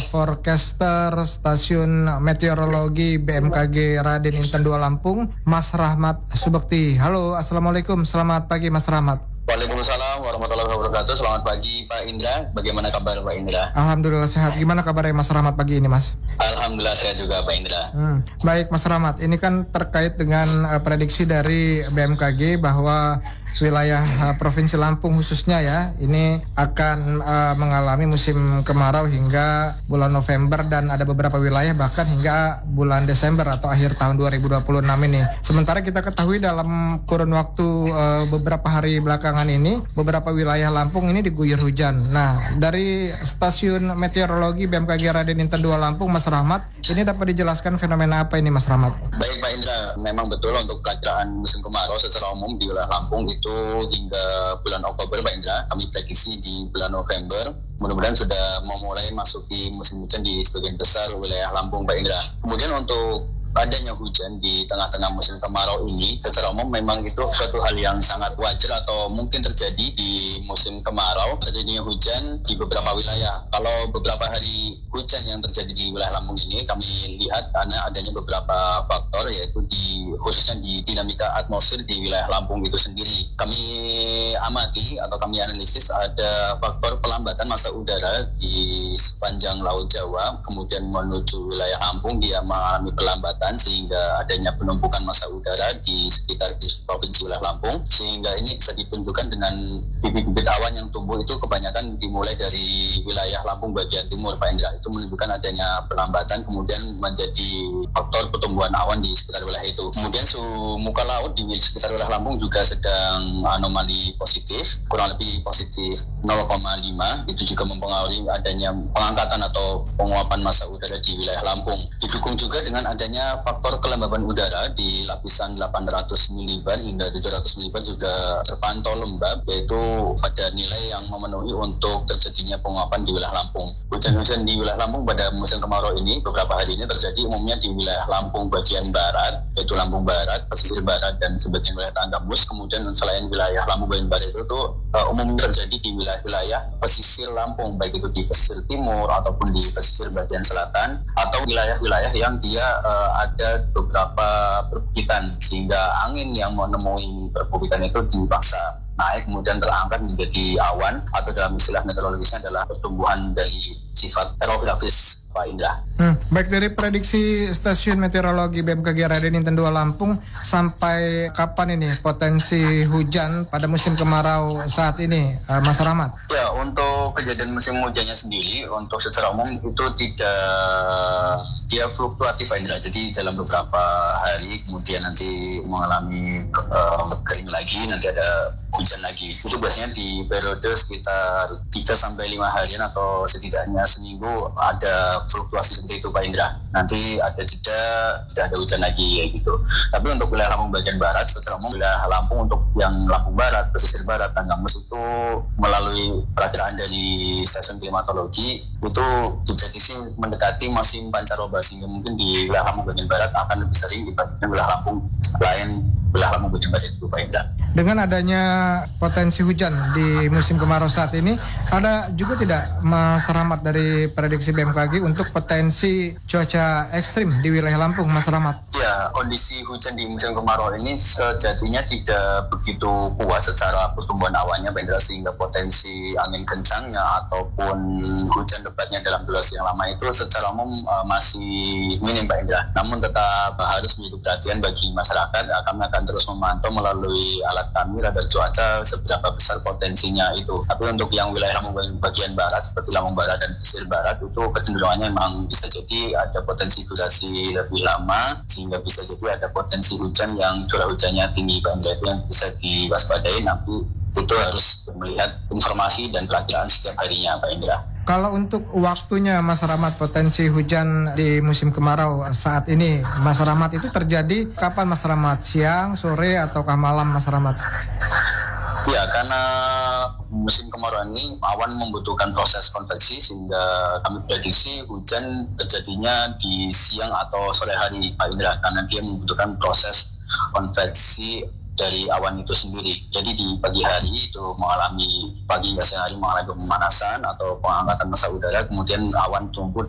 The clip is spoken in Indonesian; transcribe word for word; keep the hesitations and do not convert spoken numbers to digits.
forecaster Stasiun Meteorologi B M K G Raden Inten dua Lampung, Mas Rahmat Subekti. Halo, Assalamualaikum, selamat pagi Mas Rahmat. Waalaikumsalam warahmatullahi wabarakatuh. Selamat pagi Pak Indra. Bagaimana kabar Pak Indra? Alhamdulillah sehat. Gimana kabarnya Mas Rahmat pagi ini Mas? Alhamdulillah sehat juga Pak Indra. Hmm. Baik Mas Rahmat, ini kan terkait dengan uh, prediksi dari B M K G bahwa wilayah uh, Provinsi Lampung khususnya ya, ini akan uh, mengalami musim kemarau hingga bulan November dan ada beberapa wilayah bahkan hingga bulan Desember atau akhir tahun dua ribu dua puluh enam ini. Sementara kita ketahui dalam kurun waktu uh, beberapa hari belakangan ini, beberapa wilayah Lampung ini diguyur hujan. Nah, dari Stasiun Meteorologi B M K G Raden Inten dua Lampung, Mas Rahmat, ini dapat dijelaskan fenomena apa ini Mas Rahmat? Baik Pak Indra, memang betul untuk keadaan musim kemarau secara umum di wilayah Lampung itu hingga bulan Oktober Pak Indra, kami prediksi di bulan November mudah-mudahan sudah memulai masuki musim hujan di sebagian besar wilayah Lampung Pak Indra. Kemudian untuk adanya hujan di tengah-tengah musim kemarau ini secara umum memang itu suatu hal yang sangat wajar atau mungkin terjadi di musim kemarau, terjadinya hujan di beberapa wilayah. Kalau beberapa hari hujan yang terjadi di wilayah Lampung ini kami lihat karena adanya beberapa faktor, yaitu di khususnya di dinamika atmosfer di wilayah Lampung itu sendiri. Kami amati atau kami analisis ada faktor pelambatan massa udara di sepanjang Laut Jawa, kemudian menuju wilayah Lampung dia mengalami pelambatan sehingga adanya penumpukan massa udara di sekitar di provinsi wilayah Lampung, sehingga ini bisa ditunjukkan dengan bibit-bibit awan yang tumbuh itu kebanyakan dimulai dari wilayah Lampung bagian timur Pak Indra. Itu menunjukkan adanya pelambatan kemudian menjadi faktor pertumbuhan awan di sekitar wilayah itu. Kemudian suhu muka laut di sekitar wilayah Lampung juga sedang anomali positif, kurang lebih positif nol koma lima. Itu juga mempengaruhi adanya pengangkatan atau penguapan massa udara di wilayah Lampung. Didukung juga dengan adanya faktor kelembaban udara di lapisan delapan ratus milibar hingga tujuh ratus milibar juga terpantau lembab, yaitu pada nilai yang memenuhi untuk terjadinya penguapan di wilayah Lampung. Hujan-hujan di wilayah Lampung pada musim kemarau ini beberapa hari ini terjadi umumnya di wilayah Lampung bagian barat, yaitu Lampung Barat, pesisir barat dan sebagian wilayah Tanggamus. Kemudian selain wilayah Lampung bagian barat itu tuh uh, umumnya terjadi di wilayah-wilayah pesisir Lampung, baik itu di pesisir timur ataupun di pesisir bagian selatan atau wilayah-wilayah yang dia uh, ada beberapa perbukitan, sehingga angin yang menemui perbukitan itu dipaksa naik kemudian terangkat menjadi awan, atau dalam istilah meteorologisnya adalah pertumbuhan dari sifat aerografis Pak Indra. Hmm, baik, dari prediksi Stasiun Meteorologi B M K G Raden Inten dua Lampung, sampai kapan ini potensi hujan pada musim kemarau saat ini, uh, Mas Rahmat? Ya, untuk kejadian musim hujannya sendiri, untuk secara umum itu tidak, dia fluktuatif Pak Indra. Jadi dalam beberapa hari kemudian nanti mengalami uh, kering lagi, nanti ada hujan lagi. Itu biasanya di periode sekitar tiga sampai lima harian atau setidaknya seminggu ada fluktuasi seperti itu Pak Indra. Nanti ada jeda, tidak ada hujan lagi ya gitu. Tapi untuk wilayah Lampung bagian barat secara umum, wilayah Lampung untuk yang Lampung Barat, pesisir barat, Tanggamus itu melalui perakiraan dari stasiun klimatologi itu diprediksi mendekati musim pancaroba, sehingga mungkin di wilayah Lampung bagian barat akan lebih sering dibandingkan wilayah Lampung lain wilayah Lampung bagian barat itu Pak Indra. Dengan adanya potensi hujan di musim kemarau saat ini, ada juga tidak Mas Rahmat dari prediksi B M K G untuk potensi cuaca ekstrim di wilayah Lampung, Mas Rahmat? Ya, kondisi hujan di musim kemarau ini sejatinya tidak begitu kuat secara pertumbuhan awannya Pak Indra, sehingga potensi angin kencangnya ataupun hujan lebatnya dalam durasi yang lama itu secara umum uh, masih minim Pak Indra. Namun tetap harus menjadi perhatian bagi masyarakat. Kami akan terus memantau melalui alat kami radar cuaca seberapa besar potensinya itu. Tapi untuk yang wilayah Lampung bagian barat seperti Lampung Barat dan pesisir barat itu kecenderungannya memang bisa jadi ada potensi durasi lebih lama, sehingga bisa jadi ada potensi hujan yang curah hujannya tinggi Pak Indra, itu yang bisa diwaspadai. Nanti itu harus melihat informasi dan perakiraan setiap harinya Pak Indra. Kalau untuk waktunya Mas Rahmat, potensi hujan di musim kemarau saat ini Mas Rahmat itu terjadi kapan Mas Rahmat? Siang, sore, ataukah malam Mas Rahmat? Ya, karena musim kemarau ini awan membutuhkan proses konveksi, sehingga kami prediksi hujan terjadinya di siang atau sore hari Pak Indra, karena dia membutuhkan proses konveksi dari awan itu sendiri. Jadi di pagi hari itu mengalami, pagi hingga siang hari mengalami pemanasan atau pengangkatan massa udara, kemudian awan tumbuh